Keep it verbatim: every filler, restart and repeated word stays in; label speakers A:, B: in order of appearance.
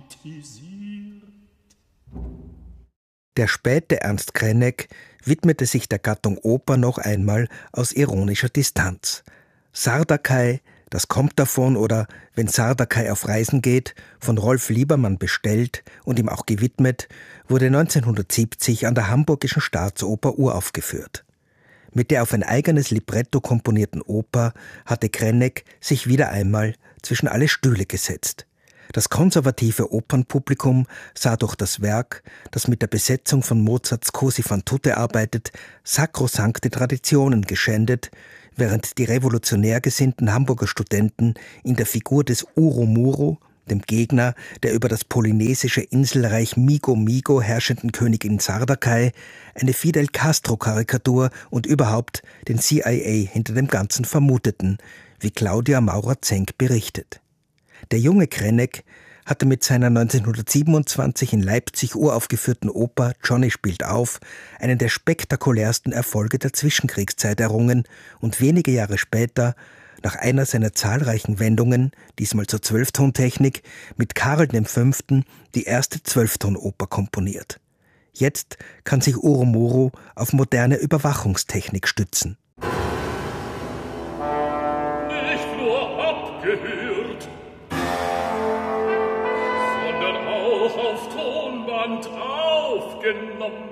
A: romantisiert.
B: Der späte Ernst Krenek widmete sich der Gattung Oper noch einmal aus ironischer Distanz. Sardakai, das kommt davon, oder Wenn Sardakai auf Reisen geht, von Rolf Liebermann bestellt und ihm auch gewidmet, wurde neunzehnhundertsiebzig an der Hamburgischen Staatsoper uraufgeführt. Mit der auf ein eigenes Libretto komponierten Oper hatte Krenek sich wieder einmal zwischen alle Stühle gesetzt. Das konservative Opernpublikum sah durch das Werk, das mit der Besetzung von Mozarts Cosi fan tutte arbeitet, sakrosankte Traditionen geschändet, während die revolutionär gesinnten Hamburger Studenten in der Figur des Urumuru, dem Gegner der über das polynesische Inselreich Migo Migo herrschenden Königin Sardakai, eine Fidel Castro-Karikatur und überhaupt den C I A hinter dem Ganzen vermuteten, wie Claudia Maurer-Zenk berichtet. Der junge Krenek hatte mit seiner neunzehnhundertsiebenundzwanzig in Leipzig uraufgeführten Oper Johnny spielt auf einen der spektakulärsten Erfolge der Zwischenkriegszeit errungen und wenige Jahre später, nach einer seiner zahlreichen Wendungen, diesmal zur Zwölftontechnik, mit Karl dem Fünften die erste Zwölftonoper komponiert. Jetzt kann sich Urumuru auf moderne Überwachungstechnik stützen.
A: Nicht nur abgehört, sondern auch auf Tonband aufgenommen.